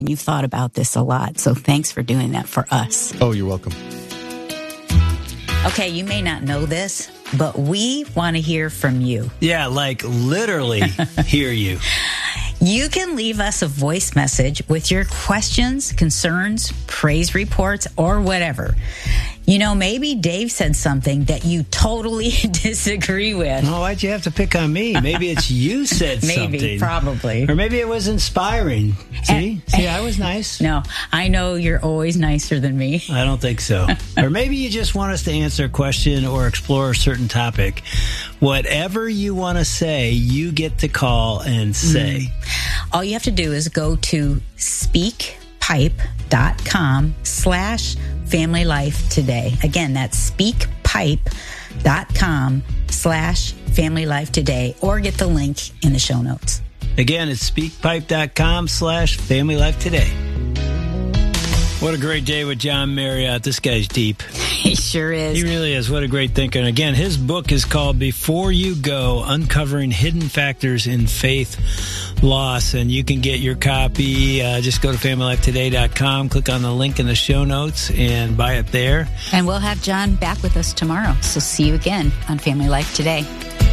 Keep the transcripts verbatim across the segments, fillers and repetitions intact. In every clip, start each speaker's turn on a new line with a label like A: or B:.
A: You've thought about this a lot, so thanks for doing that for us.
B: Oh, you're welcome.
A: Okay, you may not know this, but we want to hear from you.
C: Yeah, like literally hear you.
A: You can leave us a voice message with your questions, concerns, praise reports, or whatever. You know, maybe Dave said something that you totally disagree with.
C: Oh, why'd you have to pick on me? Maybe it's you said
A: maybe,
C: something.
A: Maybe, probably.
C: Or maybe it was inspiring. See?
A: And,
C: See, I was nice.
A: No, I know you're always nicer than me.
C: I don't think so. Or maybe you just want us to answer a question or explore a certain topic. Whatever you want to say, you get to call and say.
A: Mm. All you have to do is go to speakpipe.com slash Family Life Today. Again, that's speakpipe.com slash Family Life Today, or get the link in the show notes.
C: Again, it's speakpipe.com slash Family Life Today. What a great day with John Marriott. This guy's deep.
A: He sure is.
C: He really is. What a great thinker. And again, his book is called Before You Go, Uncovering Hidden Factors in Faith Loss. And you can get your copy. Uh, just go to family life today dot com, click on the link in the show notes, and buy it there.
A: And we'll have John back with us tomorrow. So see you again on Family Life Today.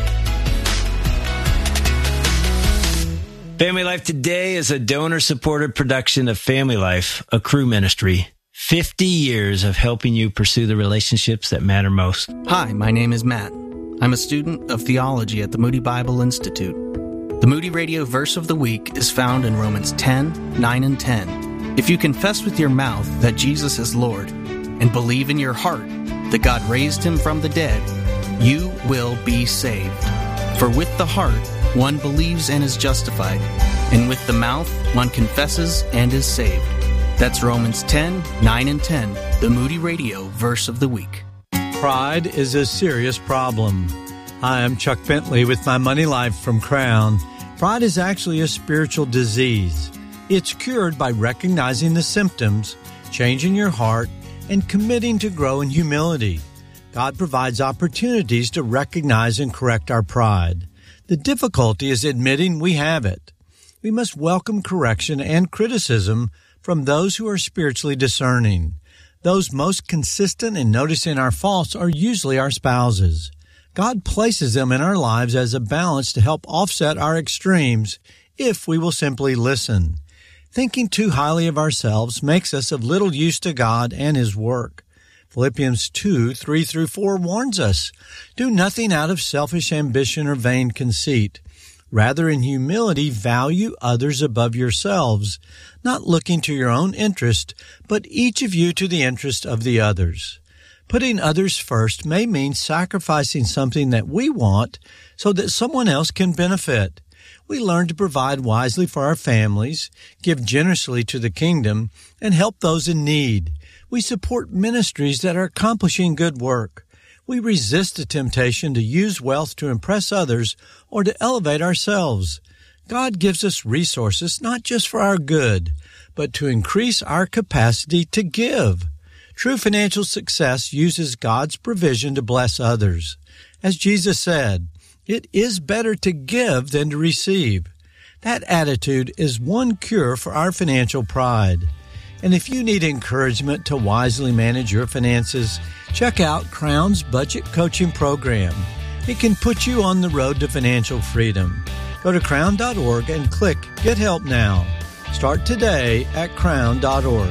C: Family Life Today is a donor-supported production of Family Life, a crew ministry. fifty years of helping you pursue the relationships that matter most.
D: Hi, my name is Matt. I'm a student of theology at the Moody Bible Institute. The Moody Radio Verse of the Week is found in Romans ten, nine, and ten. If you confess with your mouth that Jesus is Lord and believe in your heart that God raised him from the dead, you will be saved. For with the heart, one believes and is justified, and with the mouth one confesses and is saved. That's Romans ten, nine, and ten, the Moody Radio Verse of the Week.
E: Pride is a serious problem. Hi, I'm Chuck Bentley with My Money Life from Crown. Pride is actually a spiritual disease. It's cured by recognizing the symptoms, changing your heart, and committing to grow in humility. God provides opportunities to recognize and correct our pride. The difficulty is admitting we have it. We must welcome correction and criticism from those who are spiritually discerning. Those most consistent in noticing our faults are usually our spouses. God places them in our lives as a balance to help offset our extremes if we will simply listen. Thinking too highly of ourselves makes us of little use to God and His work. Philippians two, three through four warns us, do nothing out of selfish ambition or vain conceit. Rather, in humility, value others above yourselves, not looking to your own interest, but each of you to the interest of the others. Putting others first may mean sacrificing something that we want so that someone else can benefit. We learn to provide wisely for our families, give generously to the kingdom, and help those in need. We support ministries that are accomplishing good work. We resist the temptation to use wealth to impress others or to elevate ourselves. God gives us resources not just for our good, but to increase our capacity to give. True financial success uses God's provision to bless others. As Jesus said, it is better to give than to receive. That attitude is one cure for our financial pride. And if you need encouragement to wisely manage your finances, check out Crown's Budget Coaching Program. It can put you on the road to financial freedom. Go to crown dot org and click Get Help Now. Start today at crown dot org.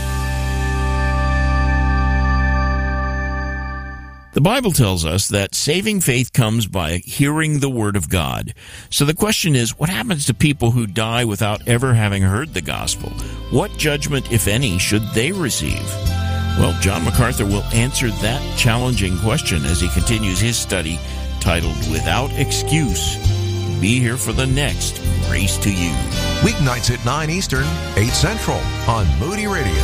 F: The Bible tells us that saving faith comes by hearing the Word of God. So the question is, what happens to people who die without ever having heard the gospel? What judgment, if any, should they receive? Well, John MacArthur will answer that challenging question as he continues his study titled Without Excuse. Be here for the next Grace to You.
G: Weeknights at nine Eastern, eight Central on Moody Radio.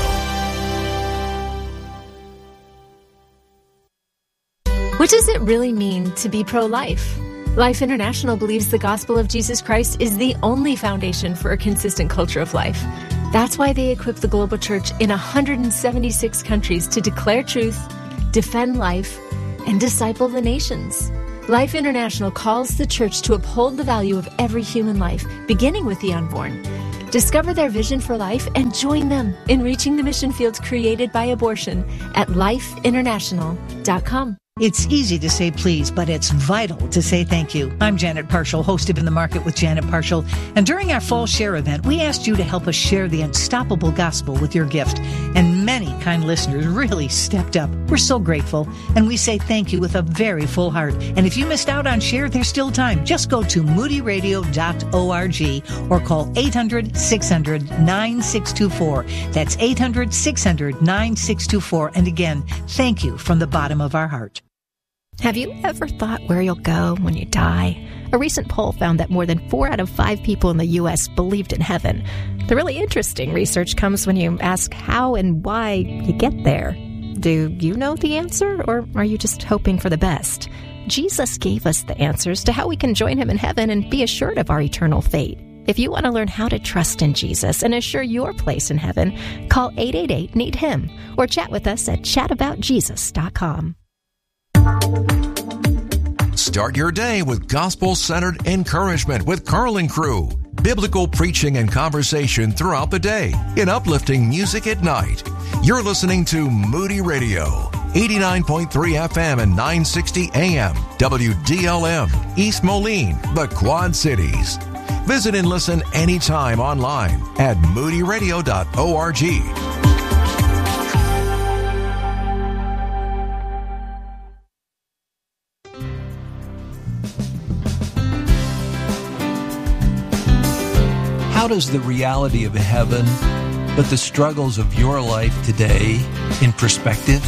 H: What does it really mean to be pro-life? Life International believes the gospel of Jesus Christ is the only foundation for a consistent culture of life. That's why they equip the global church in one hundred seventy-six countries to declare truth, defend life, and disciple the nations. Life International calls the church to uphold the value of every human life, beginning with the unborn. Discover their vision for life and join them in reaching the mission fields created by abortion at life international dot com.
B: It's easy to say please, but it's vital to say thank you. I'm Janet Parshall, host of In the Market with Janet Parshall. And during our fall share event, we asked you to help us share the unstoppable gospel with your gift. And many kind listeners really stepped up. We're so grateful. And we say thank you with a very full heart. And if you missed out on share, there's still time. Just go to moody radio dot org or call eight hundred, six hundred, nine six two four. That's eight hundred, six hundred, nine six two four. And again, thank you from the bottom of our heart.
I: Have you ever thought where you'll go when you die? A recent poll found that more than four out of five people in the U S believed in heaven. The really interesting research comes when you ask how and why you get there. Do you know the answer, or are you just hoping for the best? Jesus gave us the answers to how we can join him in heaven and be assured of our eternal fate. If you want to learn how to trust in Jesus and assure your place in heaven, call eight eight eight, need him or chat with us at chat about jesus dot com.
G: Start your day with gospel-centered encouragement with Carl and Crew. Biblical preaching and conversation throughout the day in uplifting music at night. You're listening to Moody Radio, eighty-nine point three F M and nine sixty A M, W D L M, East Moline, the Quad Cities. Visit and listen anytime online at moody radio dot org.
E: How does the reality of heaven put the struggles of your life today in perspective?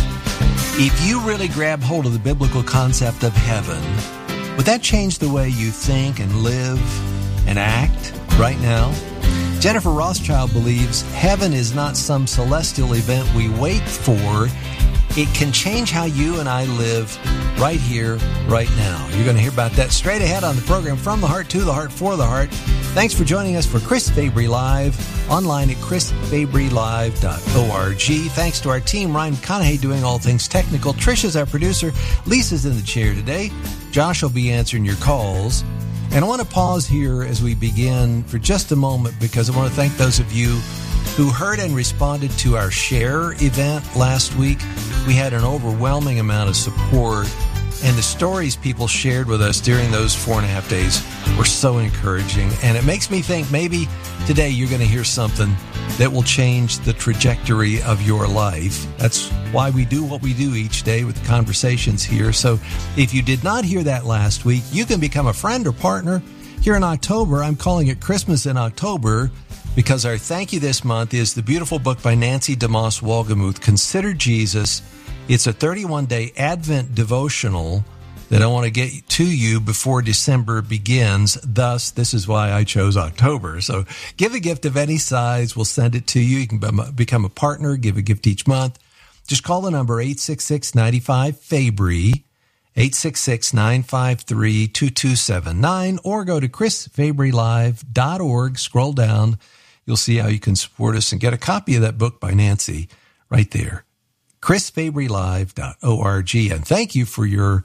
E: If you really grab hold of the biblical concept of heaven, would that change the way you think and live and act right now? Jennifer Rothschild believes heaven is not some celestial event we wait for. It can change how you and I live right here, right now. You're going to hear about that straight ahead on the program, From the Heart, to the Heart, for the Heart. Thanks for joining us for Chris Fabry Live, online at chris fabry live dot org. Thanks to our team, Ryan McConaughey doing all things technical. Trisha's our producer. Lisa's in the chair today. Josh will be answering your calls. And I want to pause here as we begin for just a moment because I want to thank those of you who heard and responded to our share event last week. We had an overwhelming amount of support, and the stories people shared with us during those four and a half days were so encouraging. And it makes me think maybe today you're going to hear something that will change the trajectory of your life. That's why we do what we do each day with the conversations here. So if you did not hear that last week, you can become a friend or partner here in October. I'm calling it Christmas in October, because our thank you this month is the beautiful book by Nancy DeMoss Wolgemuth, Consider Jesus. It's a thirty-one day Advent devotional that I want to get to you before December begins. Thus, this is why I chose October. So give a gift of any size. We'll send it to you. You can become a partner, give a gift each month. Just call the number eight six six, nine five, F A B R Y, eight six six, nine five three, two two seven nine, or go to chris fabry live dot org. Scroll down. You'll see how you can support us and get a copy of that book by Nancy right there. chris fabry live dot org. And thank you for your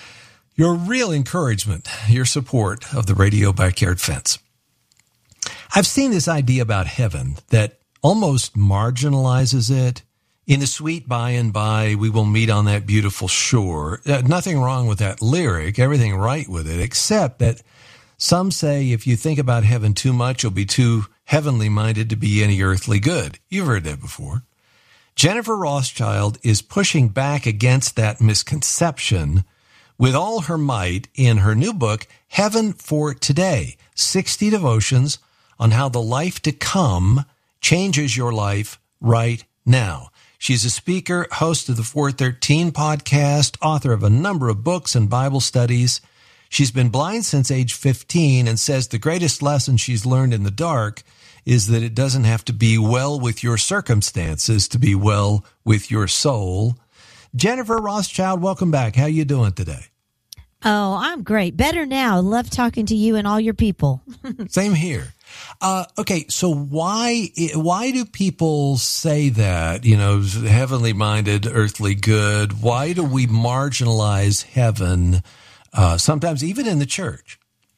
E: your real encouragement, your support of the Radio Backyard Fence. I've seen this idea about heaven that almost marginalizes it. In the sweet by and by, we will meet on that beautiful shore. Uh, nothing wrong with that lyric, everything right with it, except that some say if you think about heaven too much, you'll be too heavenly minded to be any earthly good. You've heard that before. Jennifer Rothschild is pushing back against that misconception with all her might in her new book, Heaven for Today, sixty devotions on how the life to come changes your life right now. She's a speaker, host of the four thirteen podcast, author of a number of books and Bible studies. She's been blind since age fifteen and says the greatest lesson she's learned in the dark is that it doesn't have to be well with your circumstances to be well with your soul. Jennifer Rothschild, welcome back. How you doing today?
J: Oh, I'm great. Better now. Love talking to you and all your people.
E: Same here. Uh, okay, so why why do people say that, you know, heavenly minded, earthly good? Why do we marginalize heaven, uh, sometimes even in the church?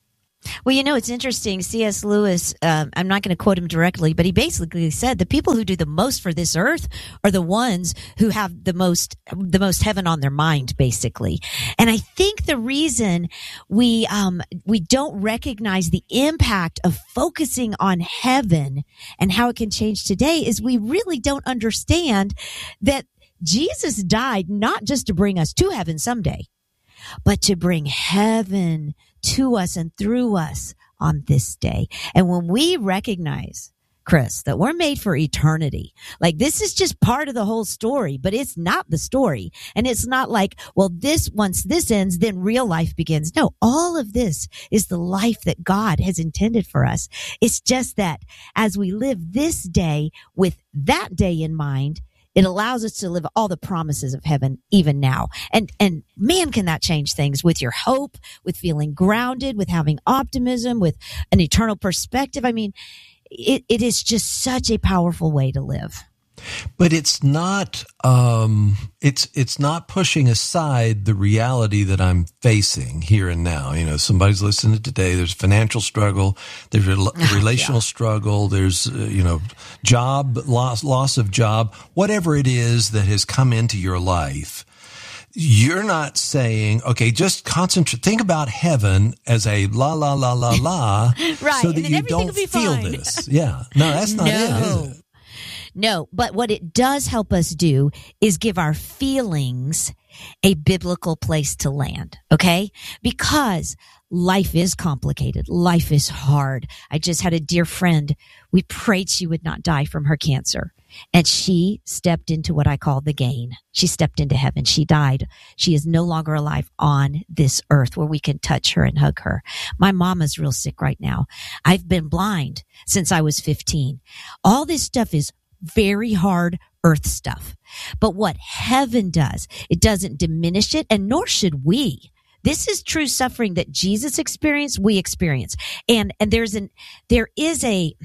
J: Well, you know, it's interesting. C S. Lewis, um, I'm not going to quote him directly, but he basically said the people who do the most for this earth are the ones who have the most, the most heaven on their mind, basically. And I think the reason we, um, we don't recognize the impact of focusing on heaven and how it can change today is we really don't understand that Jesus died not just to bring us to heaven someday, but to bring heaven to us and through us on this day. And when we recognize, Chris, that we're made for eternity, like this is just part of the whole story, but it's not the story. And it's not like, well, this, once this ends, then real life begins. No, all of this is the life that God has intended for us. It's just that as we live this day with that day in mind, it allows us to live all the promises of heaven even now. And, and man, can that change things with your hope, with feeling grounded, with having optimism, with an eternal perspective. I mean, it, it is just such a powerful way to live.
K: But it's not, um, it's, it's not pushing aside the reality that I'm facing here and now. You know, somebody's listening today. There's financial struggle. There's a relational yeah. struggle. There's, uh, you know, job loss, loss of job, whatever it is that has come into your life. You're not saying, okay, just concentrate, think about heaven as a la, la, la, la, la,
J: right.
K: so that you don't feel
J: fine.
K: this. Yeah. No, that's not
J: no.
K: it, is it?
J: No, but what it does help us do is give our feelings a biblical place to land, okay? Because life is complicated. Life is hard. I just had a dear friend. We prayed she would not die from her cancer. And she stepped into what I call the gain. She stepped into heaven. She died. She is no longer alive on this earth where we can touch her and hug her. My mama's real sick right now. I've been blind since I was fifteen. All this stuff is very hard earth stuff. But what heaven does, it doesn't diminish it, and nor should we. This is true suffering that Jesus experienced, we experience. And, and there's an, there is a,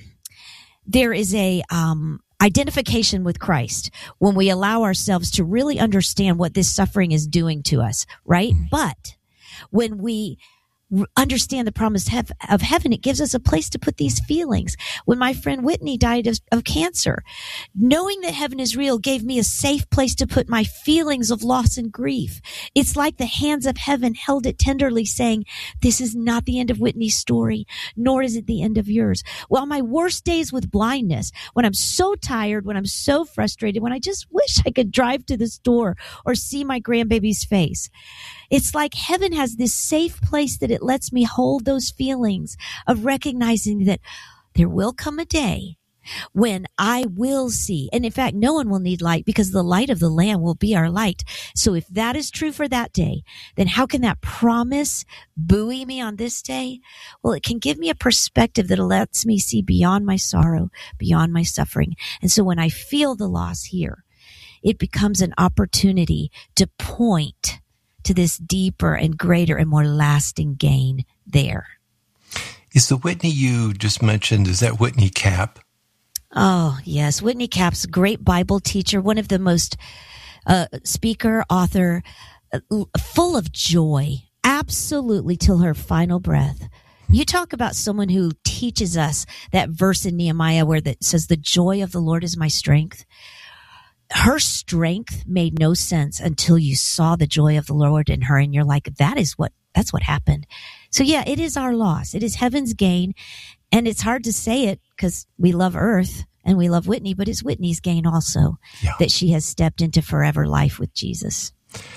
J: there is a, um, identification with Christ when we allow ourselves to really understand what this suffering is doing to us, right? But when we understand the promise of heaven, it gives us a place to put these feelings. When my friend Whitney died of, of cancer, knowing that heaven is real gave me a safe place to put my feelings of loss and grief. It's like the hands of heaven held it tenderly, saying, this is not the end of Whitney's story, nor is it the end of yours. Well, on my worst days with blindness, when I'm so tired, when I'm so frustrated, when I just wish I could drive to the store or see my grandbaby's face, it's like heaven has this safe place that it lets me hold those feelings of recognizing that there will come a day when I will see. And in fact, no one will need light because the light of the Lamb will be our light. So if that is true for that day, then how can that promise buoy me on this day? Well, it can give me a perspective that lets me see beyond my sorrow, beyond my suffering. And so when I feel the loss here, it becomes an opportunity to point to this deeper and greater and more lasting gain there.
K: Is the Whitney you just mentioned, is that Whitney Cap?
J: Oh, yes. Whitney Cap's a great Bible teacher, one of the most uh, speaker, author, uh, full of joy, absolutely till her final breath. You talk about someone who teaches us that verse in Nehemiah where that says, the joy of the Lord is my strength. Her strength made no sense until you saw the joy of the Lord in her, and you're like, that is what, that's what happened. So yeah, it is our loss. It is heaven's gain. And it's hard to say it because we love earth and we love Whitney, but it's Whitney's gain also yeah. that she has stepped into forever life with Jesus.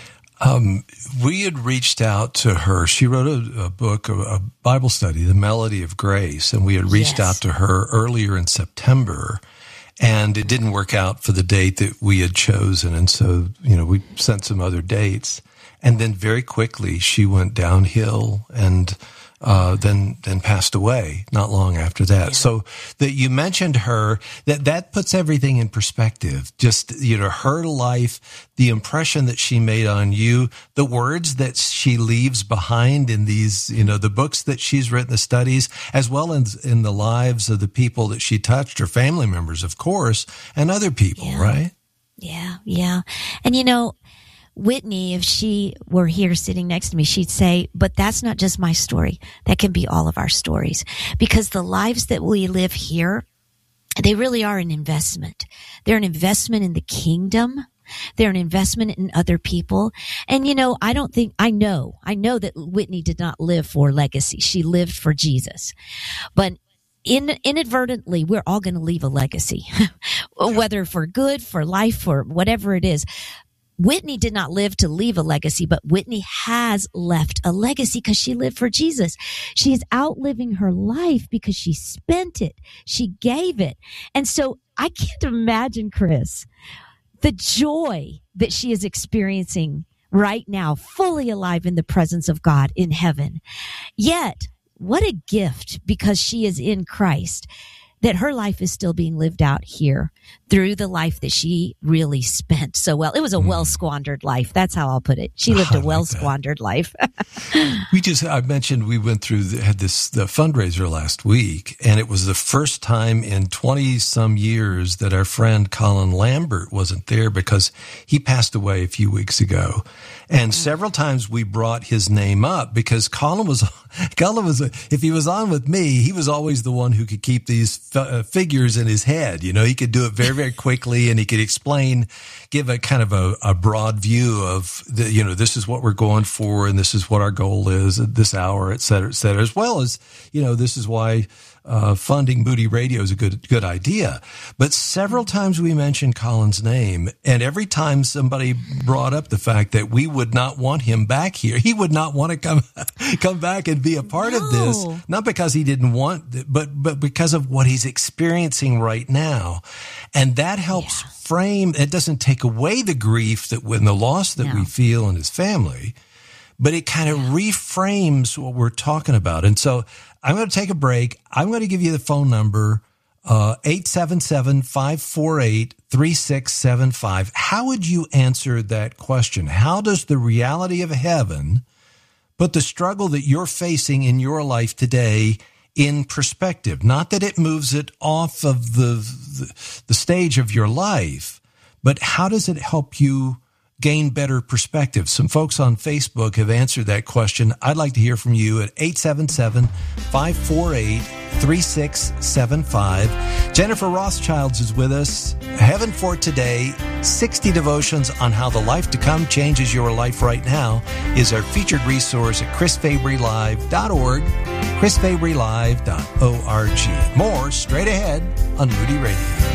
K: Um, we had reached out to her. She wrote a, a book, a, a Bible study, The Melody of Grace, and we had reached yes. out to her earlier in September. And it didn't work out for the date that we had chosen. And so, you know, we sent some other dates. And then very quickly she went downhill and uh then then passed away not long after that. Yeah. So that you mentioned her, that that puts everything in perspective. Just, you know, her life, the impression that she made on you, the words that she leaves behind in these, you know, the books that she's written, the studies, as well as in the lives of the people that she touched, her family members, of course, and other people,
J: yeah.
K: right?
J: Yeah, yeah. And you know, Whitney, if she were here sitting next to me, she'd say, but that's not just my story. That can be all of our stories, because the lives that we live here, they really are an investment. They're an investment in the kingdom. They're an investment in other people. And, you know, I don't think, I know, I know that Whitney did not live for legacy. She lived for Jesus. But in, inadvertently, we're all going to leave a legacy, whether for good, for life, for whatever it is. Whitney did not live to leave a legacy, but Whitney has left a legacy because she lived for Jesus. She is outliving her life because she spent it. She gave it. And so I can't imagine, Chris, the joy that she is experiencing right now, fully alive in the presence of God in heaven. Yet, what a gift, because she is in Christ, that her life is still being lived out here through the life that she really spent so well. It was a mm. well squandered life. That's how I'll put it. She lived a well squandered life.
K: we just, I mentioned we went through, the, had this, the fundraiser last week, and it was the first time in twenty some years that our friend Colin Lambert wasn't there because he passed away a few weeks ago. And several times we brought his name up because Colin was, Colin was, if he was on with me, he was always the one who could keep these f- figures in his head. You know, he could do it very, very quickly, and he could explain, give a kind of a, a broad view of the, you know, this is what we're going for, and this is what our goal is at this hour, et cetera, et cetera, as well as, you know, this is why Uh, funding Moody Radio is a good, good idea. But several times we mentioned Colin's name, and every time somebody brought up the fact that we would not want him back here, he would not want to come, come back and be a part no. of this, not because he didn't want, but, but because of what he's experiencing right now. And that helps yeah. frame, it doesn't take away the grief that when the loss that no. we feel in his family, but it kind of reframes what we're talking about. And so I'm going to take a break. I'm going to give you the phone number, uh, eight seven seven, five four eight, three six seven five. How would you answer that question? How does the reality of heaven put the struggle that you're facing in your life today in perspective? Not that it moves it off of the, the, the stage of your life, but how does it help you gain better perspective? Some folks on Facebook have answered that question. I'd like to hear from you at eight seven seven, five four eight, three six seven five. Jennifer Rothschilds is with us. Heaven for Today, sixty devotions on how the life to come changes your life right now is our featured resource at chris fabry live dot org, chris fabry live dot org. More straight ahead on Moody Radio.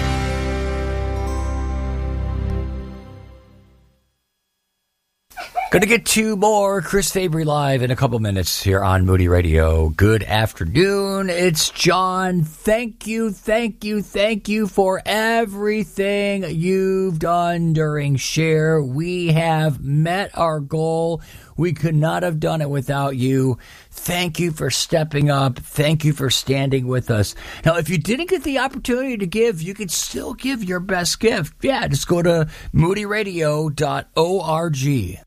L: Going to get to more Chris Fabry Live in a couple minutes here on Moody Radio. Good afternoon. It's John. Thank you, thank you, thank you for everything you've done during Share. We have met our goal. We could not have done it without you. Thank you for stepping up. Thank you for standing with us. Now, if you didn't get the opportunity to give, you can still give your best gift. Yeah, just go to moody radio dot org.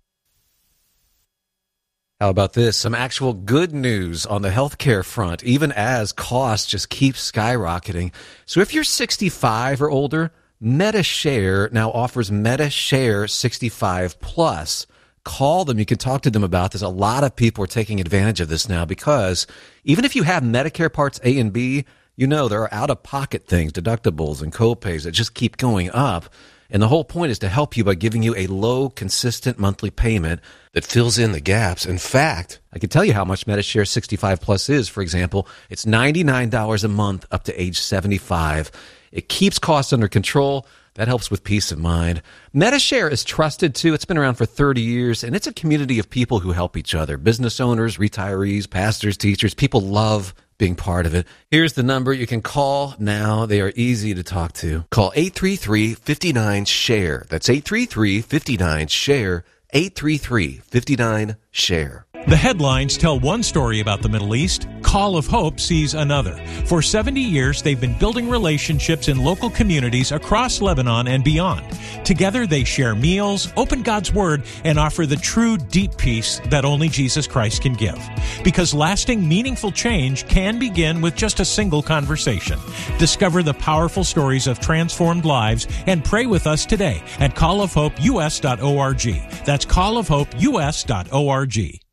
M: How about this? Some actual good news on the healthcare front, even as costs just keep skyrocketing. So if you're sixty-five or older, MediShare now offers MediShare sixty-five plus. Call them. You can talk to them about this. A lot of people are taking advantage of this now because even if you have Medicare Parts A and B, you know there are out-of-pocket things, deductibles and copays that just keep going up. And the whole point is to help you by giving you a low, consistent monthly payment that fills in the gaps. In fact, I can tell you how much MediShare sixty-five plus is. For example, it's ninety-nine dollars a month up to age seventy-five. It keeps costs under control. That helps with peace of mind. MediShare is trusted, too. It's been around for thirty years, and it's a community of people who help each other. Business owners, retirees, pastors, teachers. People love being part of it. Here's the number you can call now. They are easy to talk to. Call eight three three, five nine, SHARE. That's eight three three, five nine, SHARE, eight three three, five nine, share.
N: The headlines tell one story about the Middle East. Call of Hope sees another. For seventy years, they've been building relationships in local communities across Lebanon and beyond. Together, they share meals, open God's Word, and offer the true, deep peace that only Jesus Christ can give. Because lasting, meaningful change can begin with just a single conversation. Discover the powerful stories of transformed lives and pray with us today at call of hope u s dot org. That's call of hope u s dot org.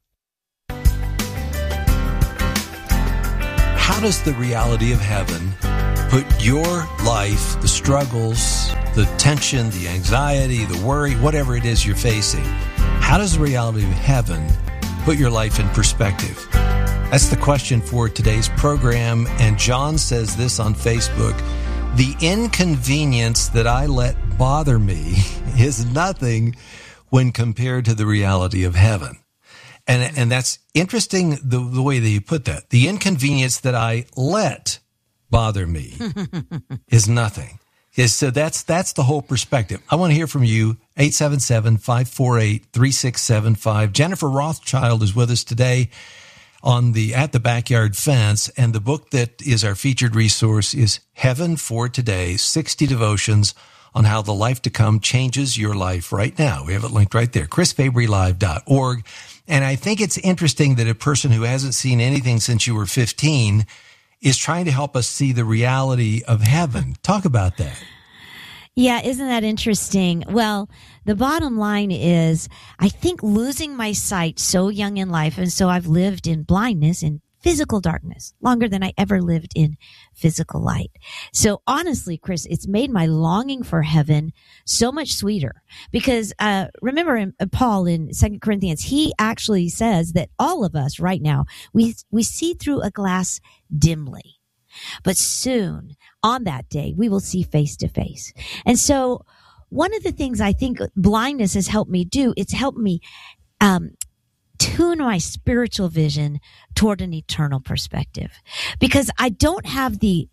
K: How does the reality of heaven put your life, the struggles, the tension, the anxiety, the worry, whatever it is you're facing, how does the reality of heaven put your life in perspective? That's the question for today's program. And John says this on Facebook: the inconvenience that I let bother me is nothing when compared to the reality of heaven. And and that's interesting, the, the way that you put that. The inconvenience that I let bother me is nothing. Is, so that's that's the whole perspective. I want to hear from you, eight seven seven, five four eight, three six seven five. Jennifer Rothschild is with us today on the At the Backyard Fence, and the book that is our featured resource is Heaven for Today, sixty Devotions on How the Life to Come Changes Your Life Right Now. We have it linked right there, chris fabry live dot org. And I think it's interesting that a person who hasn't seen anything since you were fifteen is trying to help us see the reality of heaven. Talk about that.
J: Yeah, isn't that interesting? Well, the bottom line is, I think losing my sight so young in life, and so I've lived in blindness and physical darkness longer than I ever lived in physical light. So honestly, Chris, it's made my longing for heaven so much sweeter, because uh remember in, uh, Paul in Second Corinthians, he actually says that all of us right now, we we see through a glass dimly, but soon on that day we will see face to face. And so one of the things I think blindness has helped me do, it's helped me um tune my spiritual vision toward an eternal perspective, because I don't have the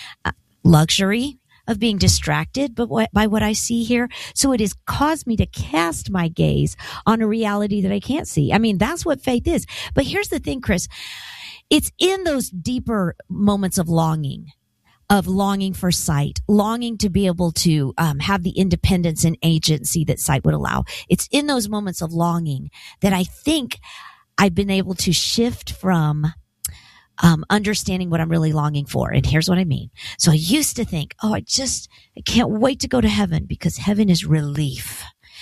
J: luxury of being distracted by what, by what I see here. So it has caused me to cast my gaze on a reality that I can't see. I mean, that's what faith is. But here's the thing, Chris. It's in those deeper moments of longing, of longing for sight, longing to be able to um, have the independence and agency that sight would allow. It's in those moments of longing that I think I've been able to shift from um, understanding what I'm really longing for. And here's what I mean. So I used to think, oh, I just, I can't wait to go to heaven, because heaven is relief.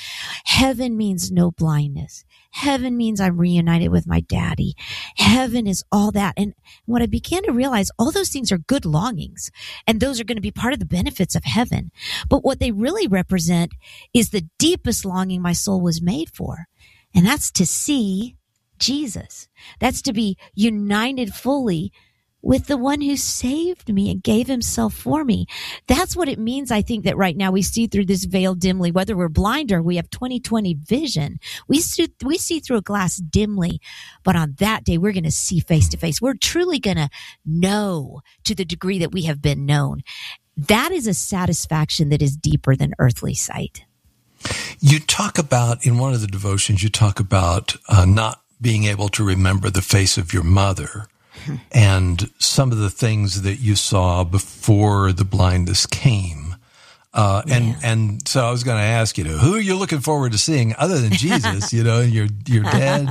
J: Heaven means no blindness. Heaven means I'm reunited with my daddy. Heaven is all that. And what I began to realize, all those things are good longings, and those are going to be part of the benefits of heaven. But what they really represent is the deepest longing my soul was made for. And that's to see Jesus. That's to be united fully with the one who saved me and gave himself for me. That's what it means. I think that right now we see through this veil dimly, whether we're blind or we have twenty twenty vision. We see, we see through a glass dimly, but on that day, we're going to see face to face. We're truly going to know to the degree that we have been known. That is a satisfaction that is deeper than earthly sight.
K: You talk about, in one of the devotions, you talk about uh, not being able to remember the face of your mother. And some of the things that you saw before the blindness came. Uh, and, yeah. and so I was going to ask, you know, who are you looking forward to seeing other than Jesus, you know, and your, your dad?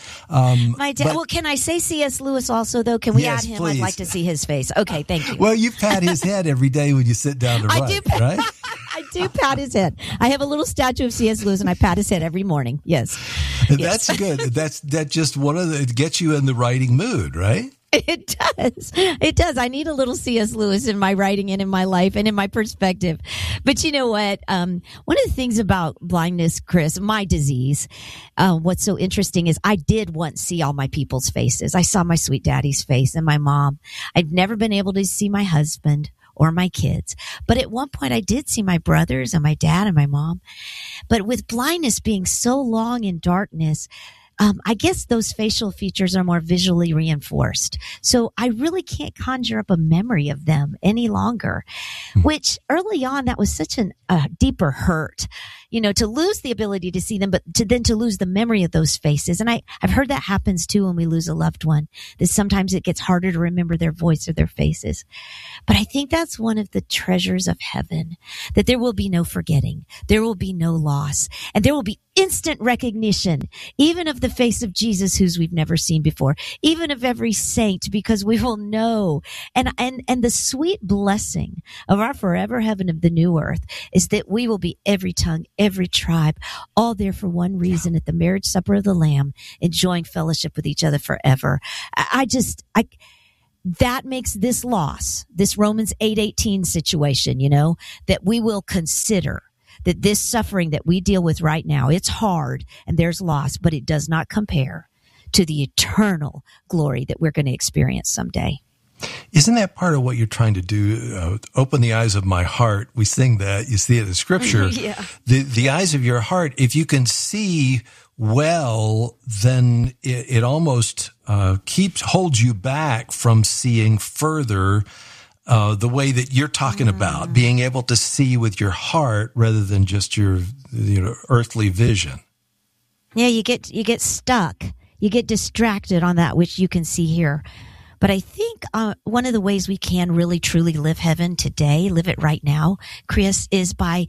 K: Um,
J: My dad. But, well, can I say C S Lewis also, though? Can we yes, add him? Please. I'd like to see his face. Okay, thank you.
K: Well, you pat his head every day when you sit down to write, I do, right?
J: I do pat his head. I have a little statue of C S Lewis, and I pat his head every morning. Yes.
K: That's
J: yes.
K: good. That's that just one of the, it gets you in the writing mood, right?
J: It does. It does. I need a little C S Lewis in my writing and in my life and in my perspective. But you know what? Um, one of the things about blindness, Chris, my disease, uh, what's so interesting is I did once see all my people's faces. I saw my sweet daddy's face and my mom. I've never been able to see my husband or my kids. But at one point I did see my brothers and my dad and my mom. But with blindness being so long in darkness, um, I guess those facial features are more visually reinforced. So I really can't conjure up a memory of them any longer, which early on, that was such a uh, deeper hurt, you know, to lose the ability to see them, but to then to lose the memory of those faces. And I, I've heard that happens too when we lose a loved one, that sometimes it gets harder to remember their voice or their faces. But I think that's one of the treasures of heaven, that there will be no forgetting. There will be no loss, and there will be instant recognition, even of the face of Jesus, whose we've never seen before, even of every saint, because we will know. And, and, and the sweet blessing of our forever heaven of the new earth is that we will be every tongue, every tribe, all there for one reason at the marriage supper of the Lamb, enjoying fellowship with each other forever. I, I just, I, that makes this loss, this Romans eight eighteen situation, you know, that we will consider that this suffering that we deal with right now, it's hard and there's loss, but it does not compare to the eternal glory that we're going to experience someday.
K: Isn't that part of what you're trying to do? Uh, open the eyes of my heart. We sing that. You see it in Scripture.
J: Yeah.
K: The the eyes of your heart. If you can see well, then it, it almost uh, keeps holds you back from seeing further. Uh, the way that you're talking mm. about, being able to see with your heart rather than just your, you know, earthly vision.
J: Yeah, you get you get stuck. You get distracted on that which you can see here. But I think uh, one of the ways we can really truly live heaven today, live it right now, Chris, is by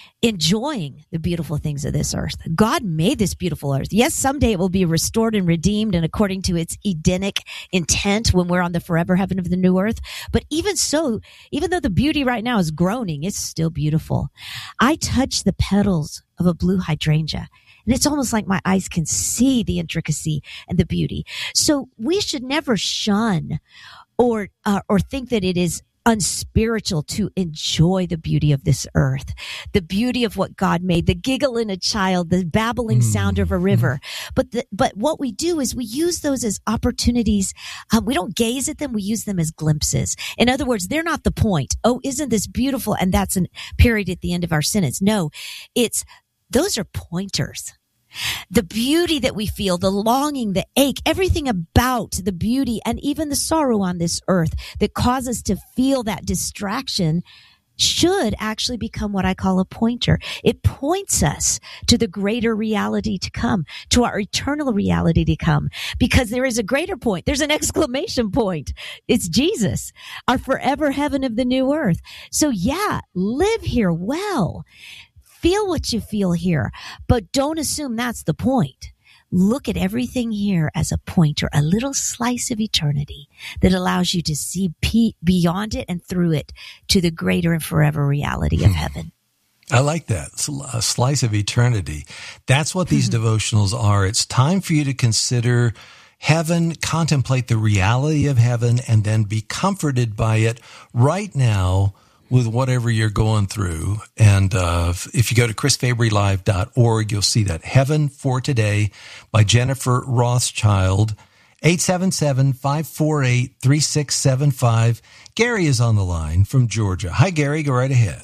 J: enjoying the beautiful things of this earth. God made this beautiful earth. Yes, someday it will be restored and redeemed and according to its Edenic intent when we're on the forever heaven of the new earth. But even so, even though the beauty right now is groaning, it's still beautiful. I touch the petals of a blue hydrangea, and it's almost like my eyes can see the intricacy and the beauty. So we should never shun or uh, or think that it is unspiritual to enjoy the beauty of this earth, the beauty of what God made, the giggle in a child, the babbling mm. sound of a river. But the, but what we do is we use those as opportunities. Um, we don't gaze at them. We use them as glimpses. In other words, they're not the point. Oh, isn't this beautiful? And that's a period at the end of our sentence. No, it's, those are pointers. The beauty that we feel, the longing, the ache, everything about the beauty and even the sorrow on this earth that causes us to feel that distraction should actually become what I call a pointer. It points us to the greater reality to come, to our eternal reality to come, because there is a greater point. There's an exclamation point. It's Jesus, our forever heaven of the new earth. So yeah, live here well. Feel what you feel here, but don't assume that's the point. Look at everything here as a pointer, a little slice of eternity that allows you to see pe- beyond it and through it to the greater and forever reality of heaven.
K: I like that. It's a slice of eternity. That's what these devotionals are. It's time for you to consider heaven, contemplate the reality of heaven, and then be comforted by it right now with whatever you're going through. And uh, if you go to chris fabry live dot org, you'll see that. Heaven for Today by Jennifer Rothschild, eight seven seven, five four eight, three six seven five. Gary is on the line from Georgia. Hi, Gary. Go right ahead.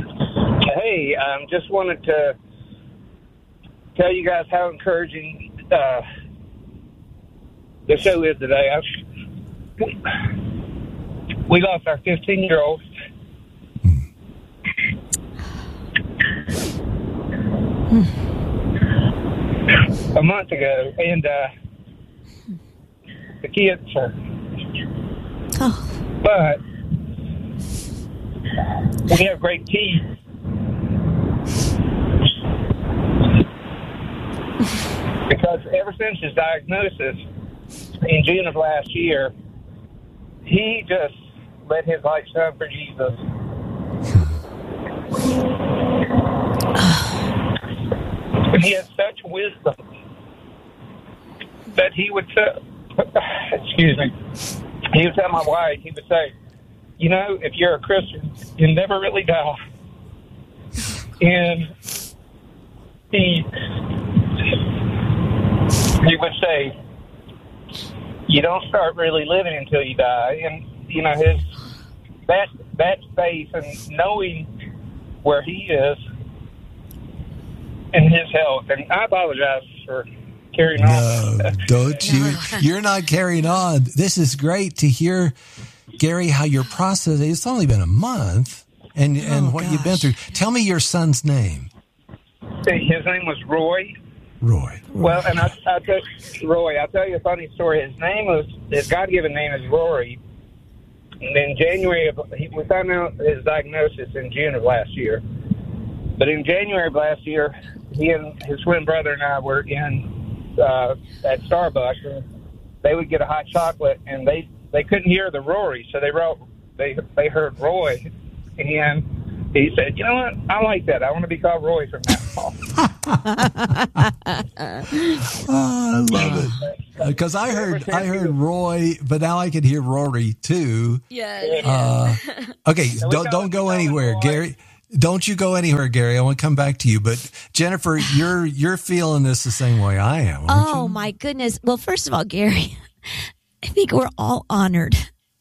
O: Hey, um, just wanted to tell you guys how encouraging uh, the show is today. I, we lost our fifteen-year-old. a month ago, and uh, the kids are. Oh. But we have great teeth. Because ever since his diagnosis in June of last year, he just let his light shine for Jesus. And he had such wisdom that he would say, excuse me, he would tell my wife, he would say, you know, if you're a Christian, you'll never really die. And he, he would say, you don't start really living until you die. And, you know, his, that, that faith and knowing where he is and his health. And I apologize for carrying on.
K: No, don't you? You're not carrying on. This is great to hear, Gary, how your process. It's only been a month, and and
J: Oh,
K: what
J: gosh.
K: you've been through. Tell me your son's name.
O: His name was Roy.
K: Roy.
O: Well, and I, I tell Roy, I'll tell you a funny story. His name was, his God-given name is Rory. And in January, of, he, we found out his diagnosis in June of last year. But in January of last year, he and his twin brother and I were in uh, at Starbucks, and they would get a hot chocolate, and they, they couldn't hear the Rory, so they wrote they they heard Roy, and he said, "You know what? I like that. I want to be called Roy from now on."
K: Oh, I love it. Because I heard I heard Roy, but now I can hear Rory too.
J: Yeah.
K: Uh, okay, don't don't go anywhere, Gary. Don't you go anywhere, Gary. I want to come back to you. But Jennifer, you're you're feeling this the same way I am. Aren't
J: Oh, my goodness. Well, first of all, Gary, I think we're all honored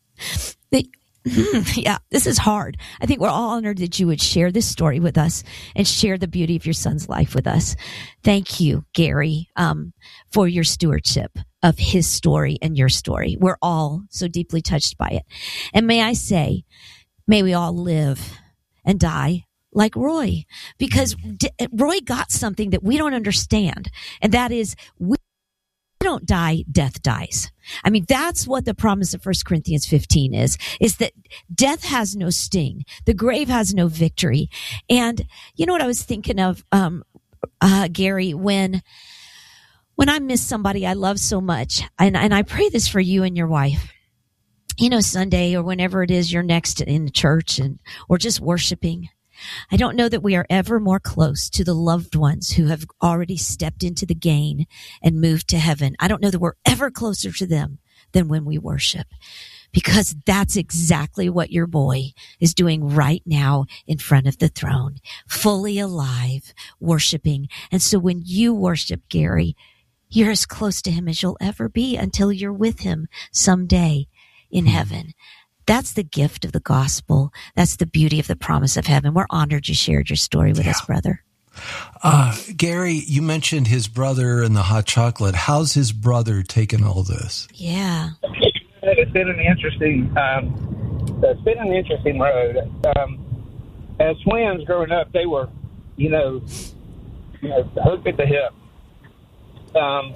J: that, yeah, this is hard. I think we're all honored that you would share this story with us and share the beauty of your son's life with us. Thank you, Gary, um, for your stewardship of his story and your story. We're all so deeply touched by it. And may I say, may we all live and die like Roy, because D- Roy got something that we don't understand. And that is, we don't die, death dies. I mean, that's what the promise of First Corinthians fifteen is, is that death has no sting. The grave has no victory. And you know what I was thinking of, um, uh, Gary, when, when I miss somebody I love so much, and, and I pray this for you and your wife, you know, Sunday or whenever it is you're next in church and, or just worshiping. I don't know that we are ever more close to the loved ones who have already stepped into the gain and moved to heaven. I don't know that we're ever closer to them than when we worship, because that's exactly what your boy is doing right now in front of the throne, fully alive, worshiping. And so when you worship, Gary, you're as close to him as you'll ever be until you're with him someday in heaven. That's the gift of the gospel. That's the beauty of the promise of heaven. We're honored you shared your story with yeah. us, brother.
K: Uh, Gary, you mentioned his brother and the hot chocolate. How's his brother taking all this?
J: Yeah.
O: It's been an interesting, um, it's been an interesting road. Um, as twins growing up, they were, you know, you know, hooked at the hip. Um,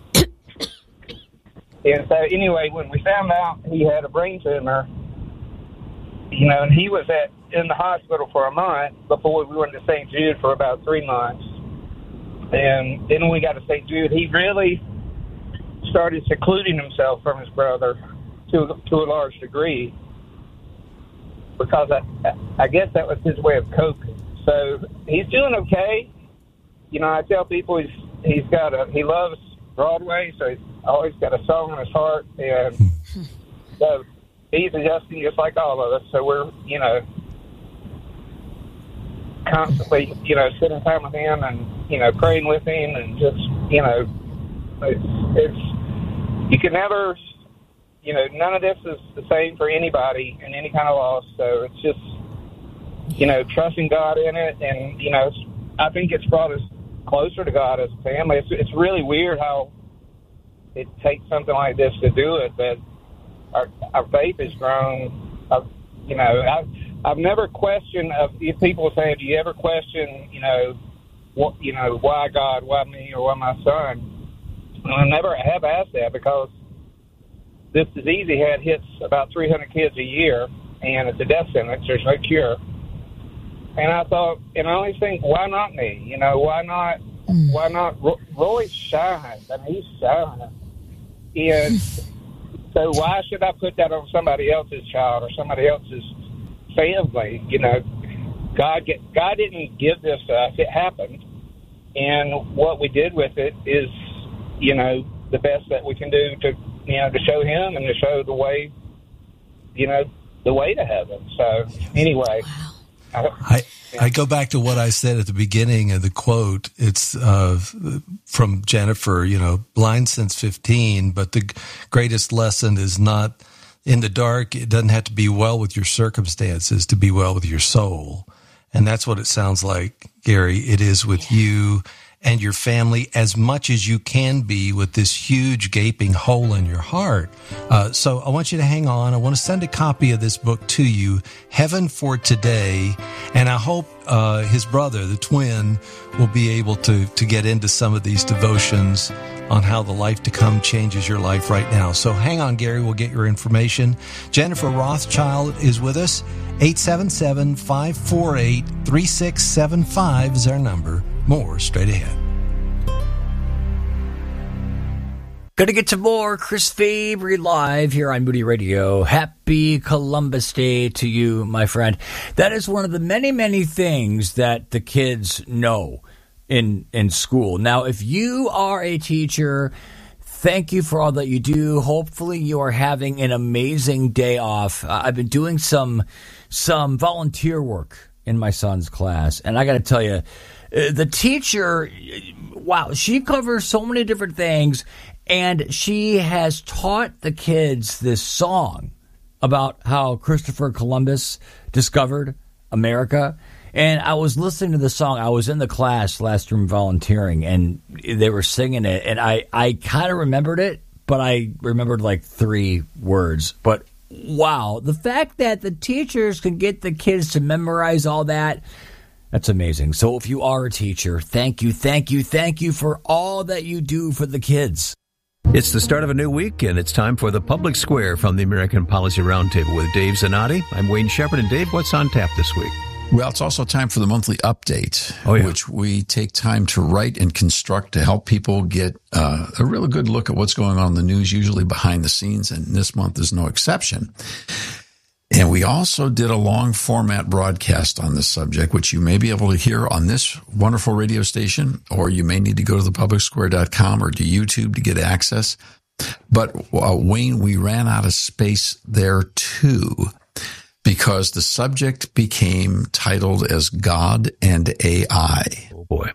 O: And so anyway, when we found out he had a brain tumor, you know, and he was at in the hospital for a month before we went to Saint Jude for about three months. And then when we got to Saint Jude, he really started secluding himself from his brother to to a large degree, because I, I guess that was his way of coping. So he's doing okay. You know, I tell people he's he's got a he loves Broadway, so he's always got a song in his heart, and so he's adjusting just like all of us. So we're, you know, constantly, you know, spending time with him and, you know, praying with him, and just, you know, it's, it's you can never, you know, none of this is the same for anybody in any kind of loss. So it's just, you know, trusting God in it, and, you know, I think it's brought us closer to God as a family. It's, it's really weird how it takes something like this to do it, but our, our faith has grown. Uh, you know, I've, I've never questioned, uh, if people say, do you ever question, you know, what, you know, why God, why me, or why my son? And I never have asked that, because this disease he had hits about three hundred kids a year, and it's a death sentence. There's no cure. And I thought, and I always think, why not me? You know, why not, why not? Roy shines. I mean, he's shining. And so why should I put that on somebody else's child or somebody else's family? You know, God get, God didn't give this to us. It happened. And what we did with it is, you know, the best that we can do to, you know, to show him and to show the way, you know, the way to heaven. So anyway.
K: I, I go back to what I said at the beginning of the quote. It's uh, from Jennifer, you know, blind since fifteen, but the greatest lesson is not in the dark. It doesn't have to be well with your circumstances to be well with your soul. And that's what it sounds like, Gary. It is with you. and your family as much as you can be with this huge gaping hole in your heart. Uh, so I want you to hang on. I want to send a copy of this book to you, Heaven for Today. And I hope uh, his brother, the twin, will be able to, to get into some of these devotions on how the life to come changes your life right now. So hang on, Gary. We'll get your information. Jennifer Rothschild is with us. eight seven seven, five four eight, three six seven five is our number. More straight ahead.
L: Gonna get to more Chris Fabry live here on Moody Radio. Happy Columbus Day to you, my friend. That is one of the many, many things that the kids know in in school. Now, if you are a teacher, thank you for all that you do. Hopefully you are having an amazing day off. Uh, I've been doing some some volunteer work in my son's class, and I got to tell you, uh, the teacher, wow, she covers so many different things, and she has taught the kids this song about how Christopher Columbus discovered America. And I was listening to the song. I was in the class last room volunteering, and they were singing it. And I, I kind of remembered it, but I remembered like three words. But wow, the fact that the teachers can get the kids to memorize all that, that's amazing. So if you are a teacher, thank you, thank you, thank you for all that you do for the kids.
P: It's the start of a new week, and it's time for the Public Square from the American Policy Roundtable with Dave Zanotti. I'm Wayne Shepherd, and Dave, what's on tap this week?
Q: Well, it's also time for the monthly update,
P: oh, yeah.
Q: which we take time to write and construct to help people get uh, a really good look at what's going on in the news, usually behind the scenes, and this month is no exception. And we also did a long format broadcast on this subject, which you may be able to hear on this wonderful radio station, or you may need to go to the public square dot com or to YouTube to get access. But uh, Wayne, we ran out of space there too, because the subject became titled as God and A I.
P: Oh, boy.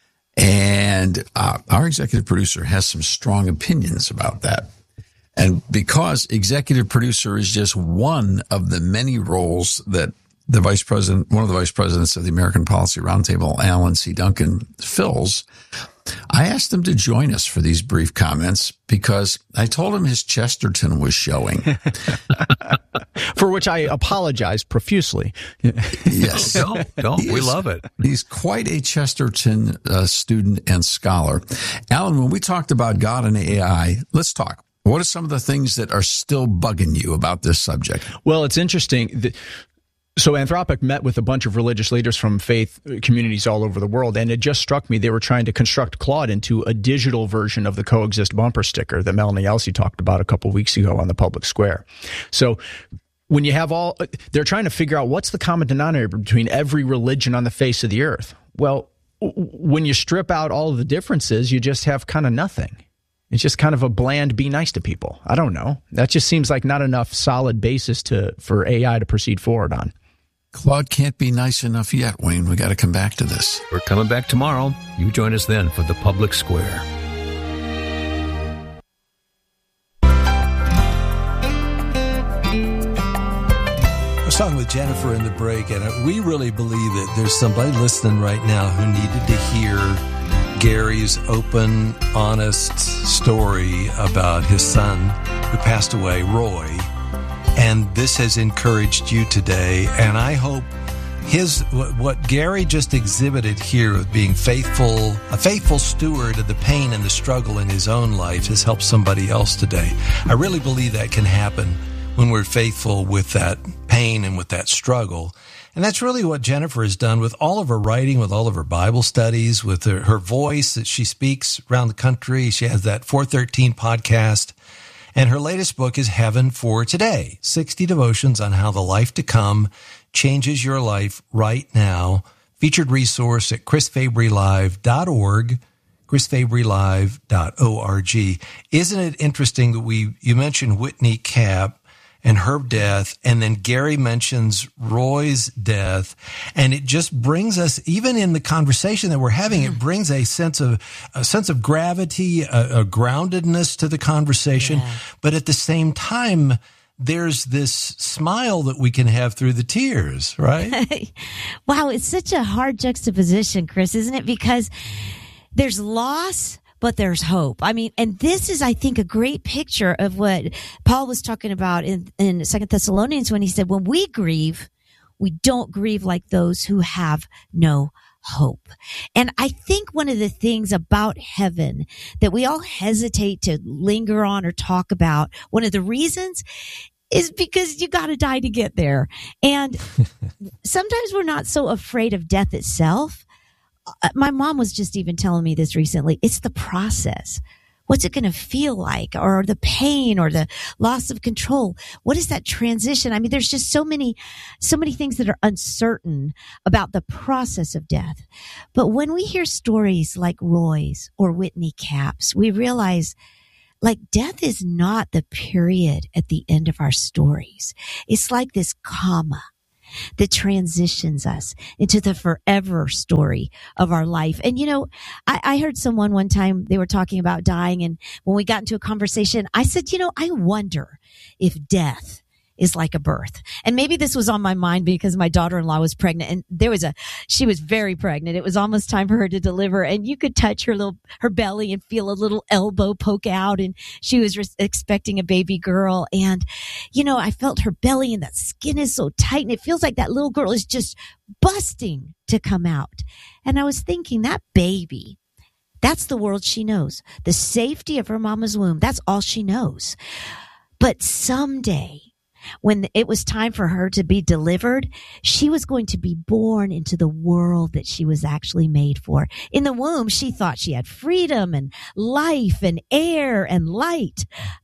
Q: And uh, our executive producer has some strong opinions about that. And because executive producer is just one of the many roles that the vice president, one of the vice presidents of the American Policy Roundtable, Alan C. Duncan, fills, I asked him to join us for these brief comments because I told him his Chesterton was showing.
R: For which I apologize profusely.
Q: Yes.
P: Don't, don't. We love it.
Q: He's quite a Chesterton uh, student and scholar. Alan, when we talked about God and A I, let's talk. What are some of the things that are still bugging you about this subject?
R: Well, it's interesting. So Anthropic met with a bunch of religious leaders from faith communities all over the world, and it just struck me they were trying to construct Claude into a digital version of the Coexist bumper sticker that Melanie Elsey talked about a couple of weeks ago on the Public Square. So when you have all, they're trying to figure out what's the common denominator between every religion on the face of the earth. Well, when you strip out all of the differences, you just have kind of nothing. It's just kind of a bland, be nice to people. I don't know. That just seems like not enough solid basis to for A I to proceed forward on.
Q: Claude can't be nice enough yet, Wayne. We got to come back to this.
P: We're coming back tomorrow. You join us then for the Public Square.
K: I was talking with Jennifer in the break, and we really believe that there's somebody listening right now who needed to hear Gary's open, honest story about his son who passed away, Roy. And this has encouraged you today. And I hope his what Gary just exhibited here of being faithful, a faithful steward of the pain and the struggle in his own life has helped somebody else today. I really believe that can happen when we're faithful with that pain and with that struggle. And that's really what Jennifer has done with all of her writing, with all of her Bible studies, with her, her voice that she speaks around the country. She has that four thirteen podcast. And her latest book is Heaven for Today, sixty devotions on how the life to come changes your life right now. Featured resource at chris fabry live dot org, chris fabry live dot org. Isn't it interesting that we, you mentioned Whitney Cap and her death, and then Gary mentions Roy's death, and it just brings us, even in the conversation that we're having, it brings a sense of a sense of gravity, a, a groundedness to the conversation, yeah. But at the same time, there's this smile that we can have through the tears, right?
J: Wow, it's such a hard juxtaposition, Chris, isn't it? Because there's loss, but there's hope. I mean, and this is, I think, a great picture of what Paul was talking about in, in Second Thessalonians when he said, when we grieve, we don't grieve like those who have no hope. And I think one of the things about heaven that we all hesitate to linger on or talk about, one of the reasons is because you got to die to get there. And sometimes we're not so afraid of death itself. My mom was just even telling me this recently. It's the process. What's it going to feel like? Or the pain or the loss of control? What is that transition? I mean, there's just so many, so many things that are uncertain about the process of death. But when we hear stories like Roy's or Whitney Capps, we realize like death is not the period at the end of our stories. It's like this comma that transitions us into the forever story of our life. And, you know, I, I heard someone one time, they were talking about dying. And when we got into a conversation, I said, you know, I wonder if death is like a birth. And maybe this was on my mind because my daughter-in-law was pregnant and there was a, she was very pregnant. It was almost time for her to deliver and you could touch her little, her belly and feel a little elbow poke out. And she was re- expecting a baby girl. And, you know, I felt her belly and that skin is so tight and it feels like that little girl is just busting to come out. And I was thinking that baby, that's the world she knows. The safety of her mama's womb. That's all she knows. But someday, when it was time for her to be delivered, she was going to be born into the world that she was actually made for. In the womb, she thought she had freedom and life and air and light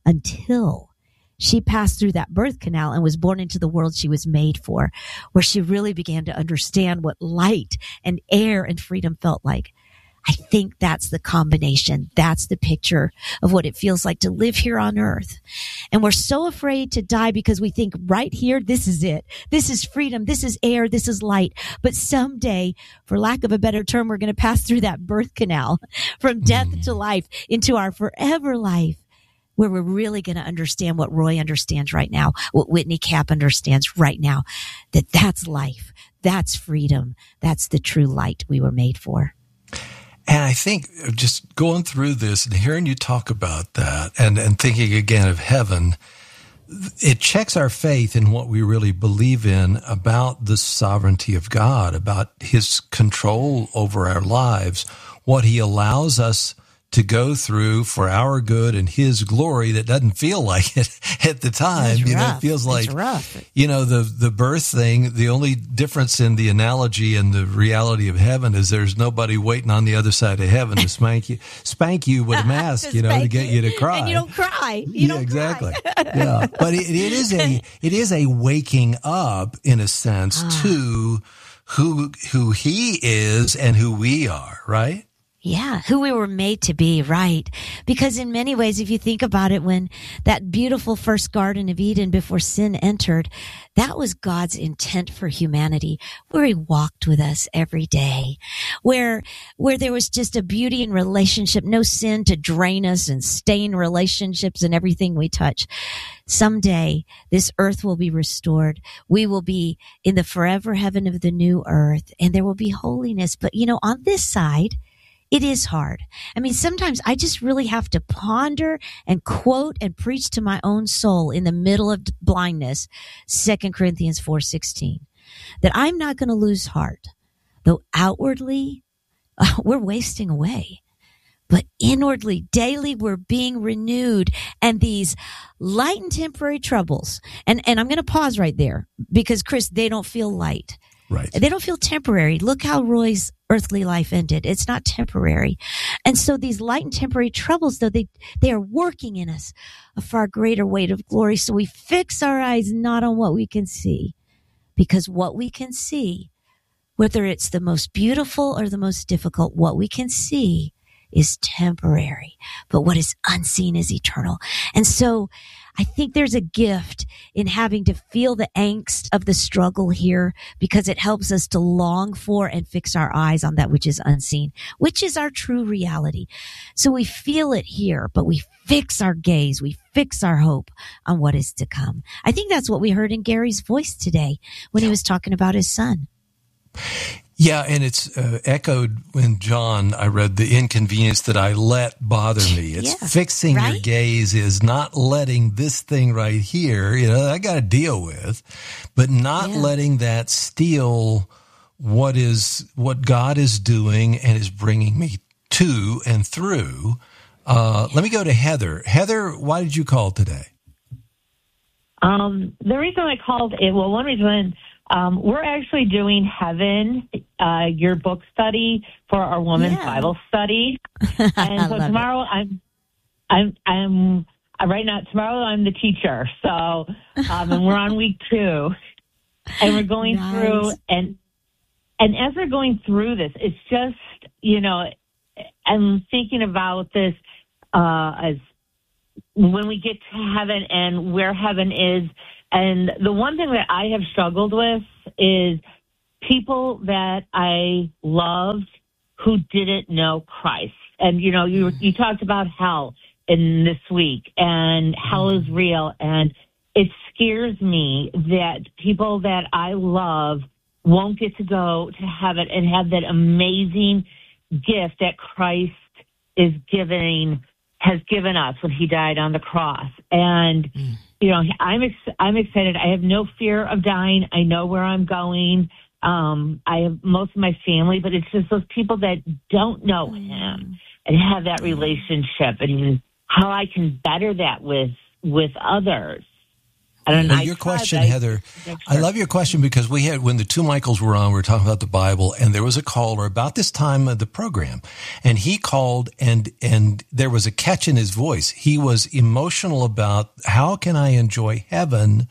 J: until she passed through that birth canal and was born into the world she was made for, where she really began to understand what light and air and freedom felt like. I think that's the combination. That's the picture of what it feels like to live here on earth. And we're so afraid to die because we think right here, this is it. This is freedom. This is air. This is light. But someday, for lack of a better term, we're going to pass through that birth canal from death mm. to life into our forever life, where we're really going to understand what Roy understands right now, what Whitney Cap understands right now, that that's life. That's freedom. That's the true light we were made for.
K: And I think just going through this and hearing you talk about that and, and thinking again of heaven, it checks our faith in what we really believe in about the sovereignty of God, about his control over our lives, what he allows us to go through for our good and his glory that doesn't feel like it at the time. You know, it feels like, you know, the, the birth thing, the only difference in the analogy and the reality of heaven is there's nobody waiting on the other side of heaven to spank you, spank you with a mask, you know, to get you to cry.
J: And you don't cry. You
K: yeah,
J: don't
K: exactly.
J: cry.
K: Yeah. But it, it is a, it is a waking up in a sense
J: Ah.
K: to who, who he is and who we are, right?
J: Yeah, who we were made to be, right? Because in many ways, if you think about it, when that beautiful first Garden of Eden before sin entered, that was God's intent for humanity, where he walked with us every day, where, where there was just a beauty in relationship, no sin to drain us and stain relationships and everything we touch. Someday, this earth will be restored. We will be in the forever heaven of the new earth, and there will be holiness. But, you know, on this side, it is hard. I mean, sometimes I just really have to ponder and quote and preach to my own soul in the middle of blindness, Second Corinthians four sixteen, that I'm not going to lose heart, though outwardly uh, we're wasting away. But inwardly, daily, we're being renewed. And these light and temporary troubles, and, and I'm going to pause right there because, Chris, they don't feel light.
K: Right.
J: They don't feel temporary. Look how Roy's earthly life ended. It's not temporary. And so these light and temporary troubles, though, they, they are working in us a far greater weight of glory. So we fix our eyes not on what we can see, because what we can see, whether it's the most beautiful or the most difficult, what we can see is temporary, but what is unseen is eternal. And so I think there's a gift in having to feel the angst of the struggle here, because it helps us to long for and fix our eyes on that which is unseen, which is our true reality. So we feel it here, but we fix our gaze, we fix our hope on what is to come. I think that's what we heard in Gary's voice today when he was talking about his son.
K: Yeah, and it's uh, echoed when John, I read the inconvenience that I let bother me. It's
J: Yeah,
K: fixing
J: right?
K: your gaze is not letting this thing right here, you know, I got to deal with, but not
J: Yeah.
K: letting that steal what is, what God is doing and is bringing me to and through. Uh, let me go to Heather. Heather, why did you call today?
S: Um, the reason I called it, well, one reason, um, we're actually doing Heaven, uh, your book study for our women's
J: Yeah.
S: Bible study. And so
J: love
S: tomorrow I'm, I'm, I'm, uh, right now, tomorrow I'm the teacher. So, um, and we're on week two and we're going
J: Nice.
S: through and, and as we're going through this, it's just, you know, I'm thinking about this, uh, as when we get to heaven and where heaven is. And the one thing that I have struggled with is people that I loved who didn't know Christ. And, you know, you, you talked about hell in this week, and hell is real. And it scares me that people that I love won't get to go to heaven and have that amazing gift that Christ is giving, has given us when he died on the cross. And, mm. you know, I'm, ex- I'm excited. I have no fear of dying. I know where I'm going. Um, I have most of my family, but it's just those people that don't know him and have that relationship, and how I can better that with, with others. I don't know.
K: Well, your question, Heather, I love your question because we had, when the two Michaels were on, we were talking about the Bible, and there was a caller about this time of the program, and he called, and, and there was a catch in his voice. He was emotional about, how can I enjoy heaven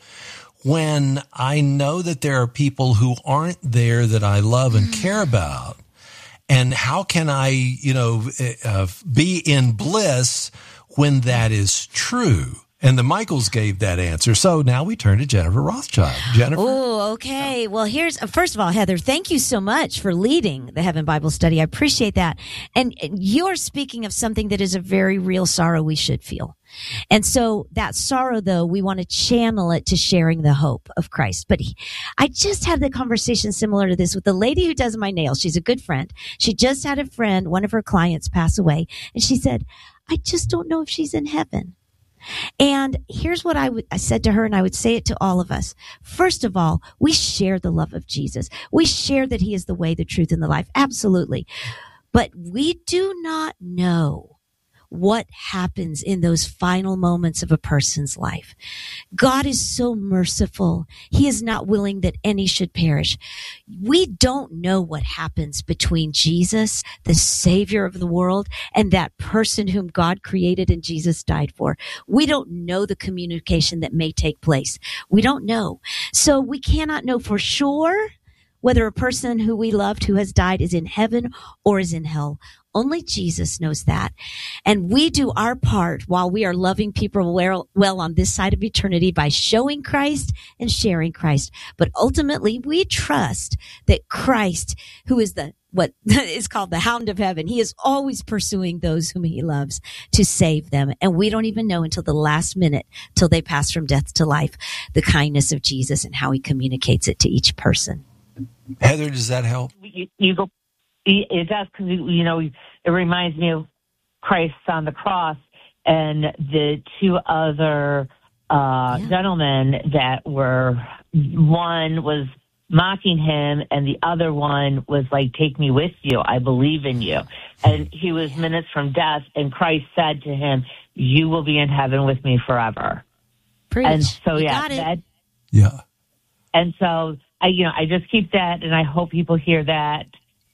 K: when I know that there are people who aren't there that I love and care about? And how can I, you know, uh, be in bliss when that is true? And the Michaels gave that answer. So now we turn to Jennifer Rothschild. Jennifer?
J: Oh, okay. Well, here's, first of all, Heather, thank you so much for leading the Heaven Bible Study. I appreciate that. And you're speaking of something that is a very real sorrow we should feel. And so that sorrow, though, we want to channel it to sharing the hope of Christ. But he, I just had the conversation similar to this with the lady who does my nails. She's a good friend. She just had a friend, one of her clients, pass away. And she said, I just don't know if she's in heaven. And here's what I, w- I said to her, and I would say it to all of us. First of all, we share the love of Jesus. We share that he is the way, the truth, and the life. Absolutely. But we do not know what happens in those final moments of a person's life. God is so merciful. He is not willing that any should perish. We don't know what happens between Jesus, the Savior of the world, and that person whom God created and Jesus died for. We don't know the communication that may take place. We don't know. So we cannot know for sure whether a person who we loved who has died is in heaven or is in hell. Only Jesus knows that. And we do our part while we are loving people well, well on this side of eternity by showing Christ and sharing Christ. But ultimately, we trust that Christ, who is the what is called the Hound of Heaven, he is always pursuing those whom he loves to save them. And we don't even know until the last minute, till they pass from death to life, the kindness of Jesus and how he communicates it to each person.
K: Heather, does that help?
S: You, you go. It does, because, you know, it reminds me of Christ on the cross and the two other uh, yeah. gentlemen that were, one was mocking him and the other one was like, take me with you. I believe in you. And he was minutes from death, and Christ said to him, you will be in heaven with me forever.
J: Preach.
S: And so,
J: you
S: yeah, that,
K: yeah.
S: And so, I, you know, I just keep that, and I hope people hear that.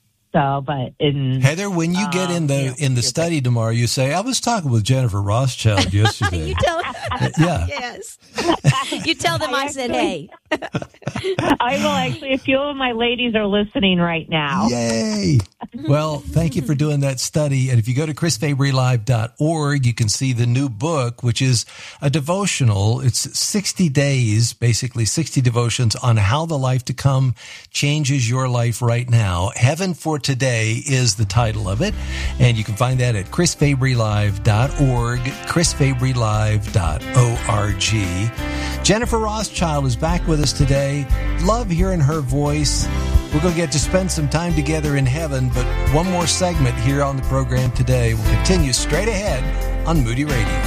S: So, but in
K: Heather, when you get in the in the study tomorrow, you say, "I was talking with Jennifer Rothschild yesterday."
J: you tell,
K: yeah,
J: yes. You tell them I, I said,
S: actually,
J: "Hey."
S: I will actually. A few of my ladies are listening right now.
K: Yay! Well, thank you for doing that study. And if you go to chris fabry live dot org, you can see the new book, which is a devotional. It's sixty days, basically sixty devotions on how the life to come changes your life right now. Heaven for Today is the title of it, and you can find that at chris fabry live dot org, chris fabry live dot org.
T: Jennifer Rothschild is back with us today. Love hearing her voice. We're going to get to spend some time together in heaven, but one more segment here on the program today. We'll continue straight ahead on Moody Radio.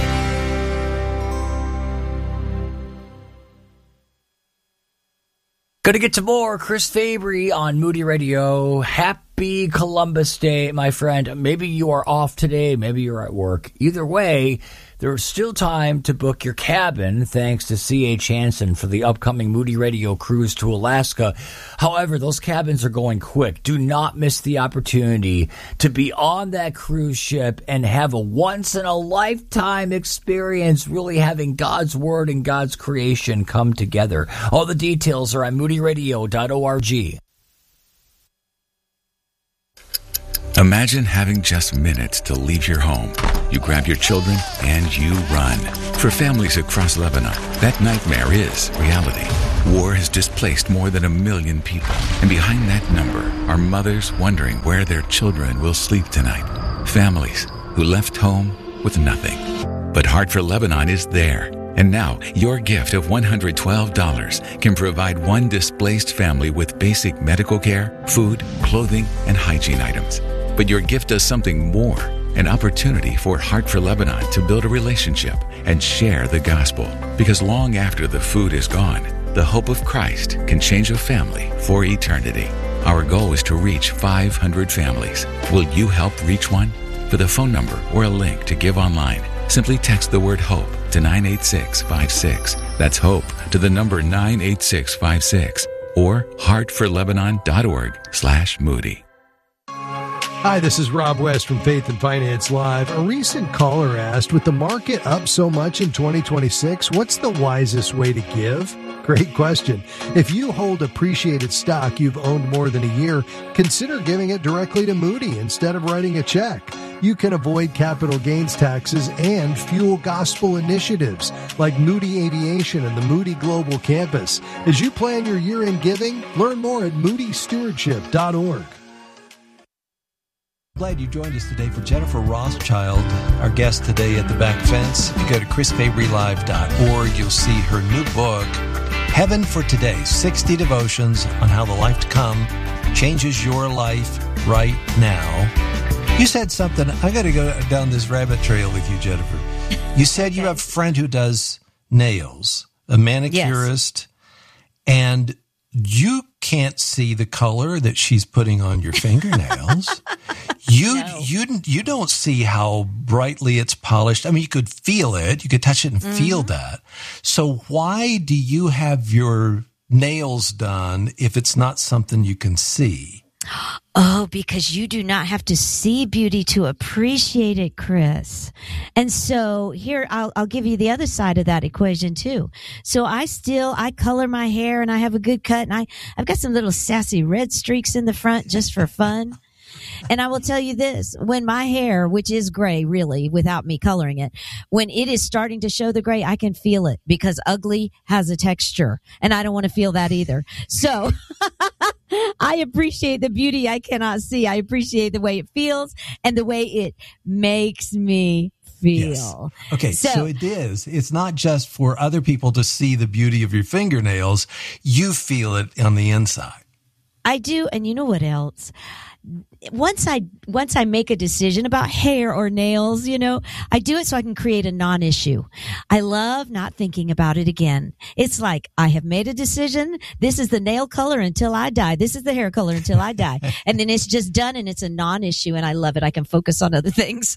L: Gonna get to more Chris Fabry on Moody Radio. Happy Columbus Day, my friend. Maybe you are off today. Maybe you're at work. Either way, there's still time to book your cabin thanks to C H. Hansen for the upcoming Moody Radio cruise to Alaska. However, those cabins are going quick. Do not miss the opportunity to be on that cruise ship and have a once-in-a-lifetime experience, really having God's Word and God's creation come together. All the details are on moody radio dot org.
U: Imagine having just minutes to leave your home. You grab your children and you run. For families across Lebanon, that nightmare is reality. War has displaced more than a million people. And behind that number are mothers wondering where their children will sleep tonight. Families who left home with nothing. But Heart for Lebanon is there. And now, your gift of one hundred twelve dollars can provide one displaced family with basic medical care, food, clothing, and hygiene items. But your gift does something more, an opportunity for Heart for Lebanon to build a relationship and share the gospel. Because long after the food is gone, the hope of Christ can change a family for eternity. Our goal is to reach five hundred families. Will you help reach one? For the phone number or a link to give online, simply text the word HOPE to nine eight six five six. That's HOPE to the number nine eight six five six or heart for lebanon dot org slash Moody.
V: Hi, this is Rob West from Faith and Finance Live. A recent caller asked, with the market up so much in twenty twenty-six, what's the wisest way to give? Great question. If you hold appreciated stock you've owned more than a year, consider giving it directly to Moody instead of writing a check. You can avoid capital gains taxes and fuel gospel initiatives like Moody Aviation and the Moody Global Campus. As you plan your year-end giving, learn more at moody stewardship dot org.
T: Glad you joined us today for Jennifer Rothschild, our guest today at the Back Fence. If you go to chris fabry live dot org, you'll see her new book, Heaven for Today, sixty Devotions on How the Life to Come Changes Your Life Right Now. You said something, I got to go down this rabbit trail with you, Jennifer. You said you have a friend who does nails, a manicurist, yes. And you can't see the color that she's putting on your fingernails. You no. you you don't see how brightly it's polished. I mean, you could feel it. You could touch it and mm-hmm. feel that. So why do you have your nails done if it's not something you can see?
J: Oh, because you do not have to see beauty to appreciate it, Chris. And so here, I'll, I'll give you the other side of that equation too. So I still, I color my hair and I have a good cut and I, I've got some little sassy red streaks in the front just for fun. And I will tell you this, when my hair, which is gray really without me coloring it, when it is starting to show the gray, I can feel it because ugly has a texture and I don't want to feel that either. So I appreciate the beauty I cannot see. I appreciate the way it feels and the way it makes me feel.
T: Yes. Okay, so, so it is. It's not just for other people to see the beauty of your fingernails. You feel it on the inside.
J: I do. And you know what else? Once I, once I make a decision about hair or nails, you know, I do it so I can create a non-issue. I love not thinking about it again. It's like, I have made a decision. This is the nail color until I die. This is the hair color until I die. And then it's just done and it's a non-issue and I love it. I can focus on other things.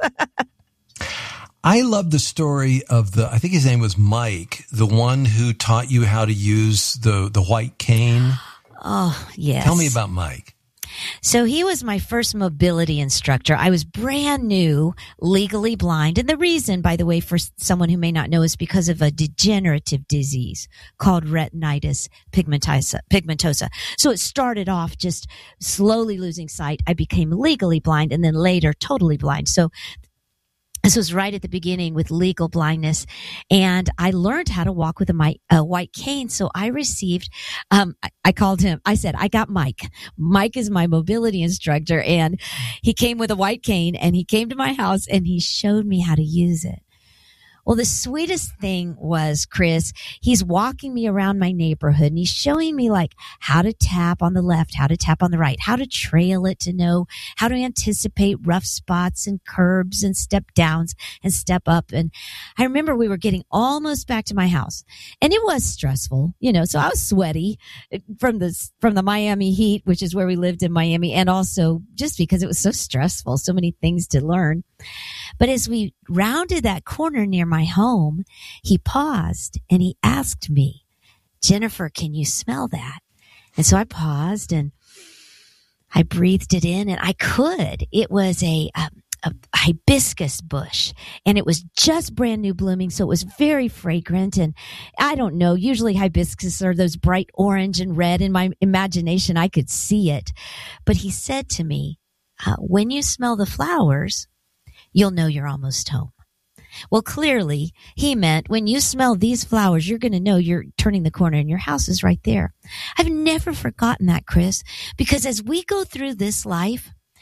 T: I love the story of the, I think his name was Mike, the one who taught you how to use the, the white cane.
J: Oh, yes.
T: Tell me about Mike.
J: So he was my first mobility instructor. I was brand new, legally blind. And the reason, by the way, for someone who may not know, is because of a degenerative disease called retinitis pigmentosa. pigmentosa. So it started off just slowly losing sight. I became legally blind and then later totally blind. So this was right at the beginning with legal blindness, and I learned how to walk with a, my, a white cane. So I received, um, I, I called him, I said, I got Mike. Mike is my mobility instructor, and he came with a white cane, and he came to my house, and he showed me how to use it. Well, the sweetest thing was, Chris, he's walking me around my neighborhood and he's showing me like how to tap on the left, how to tap on the right, how to trail it to know how to anticipate rough spots and curbs and step downs and step up. And I remember we were getting almost back to my house and it was stressful, you know, so I was sweaty from the, from the Miami heat, which is where we lived in Miami. And also just because it was so stressful, so many things to learn. But as we rounded that corner near my home, he paused and he asked me, Jennifer, can you smell that? And so I paused and I breathed it in and I could. It was a, a, a hibiscus bush and it was just brand new blooming. So it was very fragrant. And I don't know, usually hibiscus are those bright orange and red. In my imagination, I could see it. But he said to me, uh, when you smell the flowers, you'll know you're almost home. Well, clearly he meant when you smell these flowers, you're going to know you're turning the corner and your house is right there. I've never forgotten that, Chris, because as we go through this life,